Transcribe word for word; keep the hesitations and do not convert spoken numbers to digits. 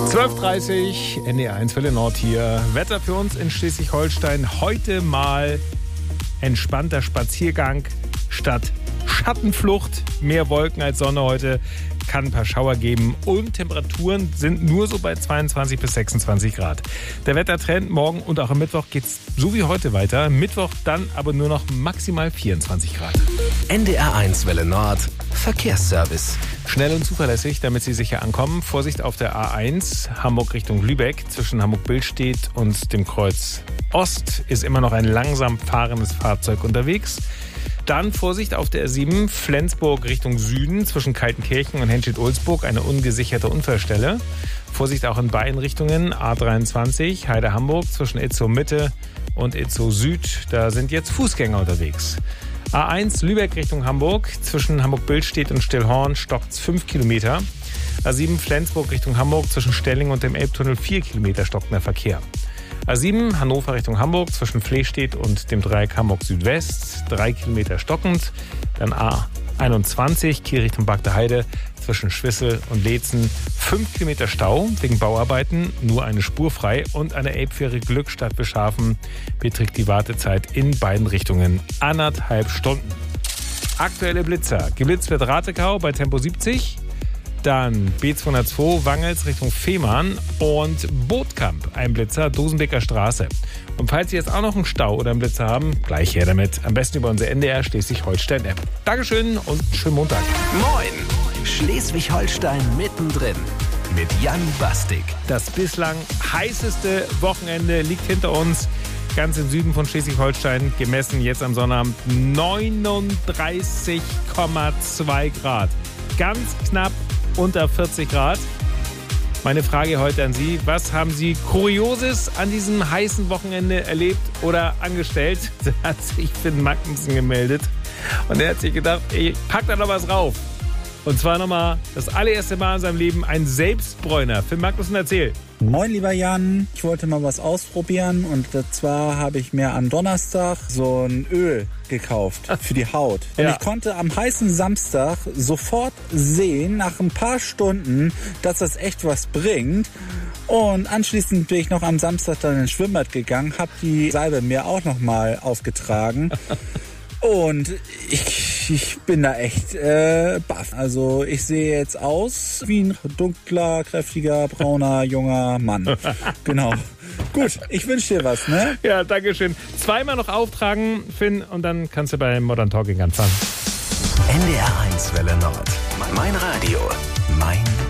zwölf Uhr dreißig, N D R eins Welle Nord hier. Wetter für uns in Schleswig-Holstein. Heute mal entspannter Spaziergang statt Schattenflucht. Mehr Wolken als Sonne heute. Kann ein paar Schauer geben und Temperaturen sind nur so bei zweiundzwanzig bis sechsundzwanzig Grad. Der Wettertrend morgen und auch am Mittwoch geht's so wie heute weiter. Mittwoch dann aber nur noch maximal vierundzwanzig Grad. N D R eins Welle Nord Verkehrsservice. Schnell und zuverlässig, damit Sie sicher ankommen. Vorsicht auf der A eins, Hamburg Richtung Lübeck. Zwischen Hamburg-Billstedt und dem Kreuz Ost ist immer noch ein langsam fahrendes Fahrzeug unterwegs. Dann Vorsicht auf der R sieben, Flensburg Richtung Süden, zwischen Kaltenkirchen und Henstedt-Ulzburg, eine ungesicherte Unfallstelle. Vorsicht auch in beiden Richtungen, A dreiundzwanzig, Heide-Hamburg, zwischen Itzehoe Mitte und Itzehoe Süd, da sind jetzt Fußgänger unterwegs. A eins, Lübeck Richtung Hamburg, zwischen Hamburg-Billstedt und Stillhorn stockt's fünf Kilometer. A sieben, Flensburg Richtung Hamburg, zwischen Stelling und dem Elbtunnel vier Kilometer stockender Verkehr. A sieben, Hannover Richtung Hamburg, zwischen Flehstedt und dem Dreieck Hamburg Südwest, drei Kilometer stockend. Dann A einundzwanzig, Kiel Richtung Bagde Heide, zwischen Schwissel und Leetzen, fünf Kilometer Stau wegen Bauarbeiten, nur eine Spur frei. Und an der Elbfähre Glückstadt Bischhafen beträgt die Wartezeit in beiden Richtungen anderthalb Stunden. Aktuelle Blitzer. Geblitzt wird Ratekau bei Tempo siebzig. Dann B zweihundertzwei Wangels Richtung Fehmarn und Bootkamp, ein Blitzer, Dosenbeker Straße. Und falls Sie jetzt auch noch einen Stau oder einen Blitzer haben, gleich her damit. Am besten über unsere N D R Schleswig-Holstein-App. Dankeschön und einen schönen Montag. Moin! Schleswig-Holstein mittendrin mit Jan Bastik. Das bislang heißeste Wochenende liegt hinter uns. Ganz im Süden von Schleswig-Holstein, gemessen jetzt am Sonnabend neununddreißig Komma zwei Grad. Ganz knapp unter vierzig Grad. Meine Frage heute an Sie, was haben Sie Kurioses an diesem heißen Wochenende erlebt oder angestellt? Da hat sich Finn Magnussen gemeldet und er hat sich gedacht, ich pack da noch was rauf. Und zwar nochmal das allererste Mal in seinem Leben ein Selbstbräuner. Finn Magnussen, erzähl. Moin, lieber Jan. Ich wollte mal was ausprobieren und zwar habe ich mir am Donnerstag so ein Öl gekauft für die Haut. Und ja. Ich konnte am heißen Samstag sofort sehen, nach ein paar Stunden, dass das echt was bringt. Und anschließend bin ich noch am Samstag dann ins Schwimmbad gegangen, habe die Salbe mir auch noch mal aufgetragen. Und ich, ich bin da echt äh, baff. Also ich sehe jetzt aus wie ein dunkler, kräftiger, brauner, junger Mann. Genau. Gut, ich wünsche dir was, ne? Ja, danke schön. Zweimal noch auftragen, Finn, und dann kannst du bei Modern Talking anfangen. N D R eins Welle Nord. Mein Radio, mein